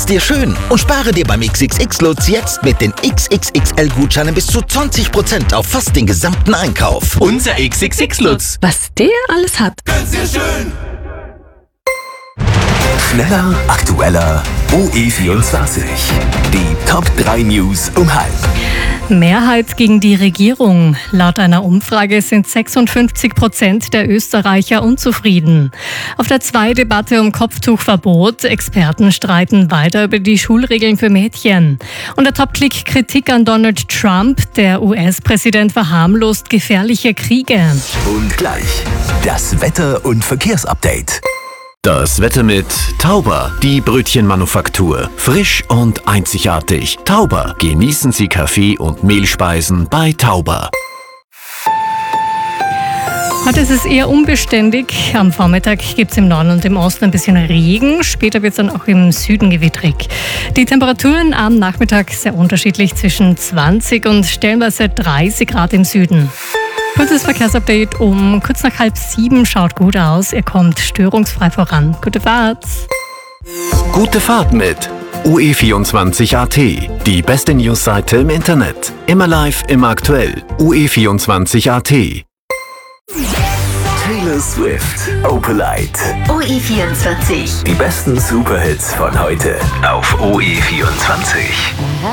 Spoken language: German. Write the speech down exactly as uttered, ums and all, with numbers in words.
dir schön und spare dir beim X X X-Lutz jetzt mit den X X X L-Gutscheinen bis zu zwanzig Prozent auf fast den gesamten Einkauf. Unser X X X-Lutz. Was der alles hat. Gönn's dir schön. Schneller, aktueller, O E vierundzwanzig. Die Top drei News um halb. Mehrheit gegen die Regierung. Laut einer Umfrage sind sechsundfünfzig Prozent der Österreicher unzufrieden. Auf der zwei Debatte um Kopftuchverbot. Experten streiten weiter über die Schulregeln für Mädchen. Und der Top-Klick Kritik an Donald Trump. Der U S-Präsident verharmlost gefährliche Kriege. Und gleich das Wetter- und Verkehrsupdate. Das Wetter mit Tauber, die Brötchenmanufaktur. Frisch und einzigartig. Tauber, genießen Sie Kaffee und Mehlspeisen bei Tauber. Heute ist es eher unbeständig. Am Vormittag gibt es im Norden und im Osten ein bisschen Regen. Später wird es dann auch im Süden gewittrig. Die Temperaturen am Nachmittag sehr unterschiedlich, zwischen zwanzig und stellenweise dreißig Grad im Süden. Kurzes Verkehrsupdate um kurz nach halb sieben, schaut gut aus. Ihr kommt störungsfrei voran. Gute Fahrt! Gute Fahrt mit U E vierundzwanzig Punkt A T, die beste Newsseite im Internet. Immer live, immer aktuell. U E vierundzwanzig Punkt A T. Taylor Swift, Opalite. U E vierundzwanzig. Die besten Superhits von heute auf O E vierundzwanzig.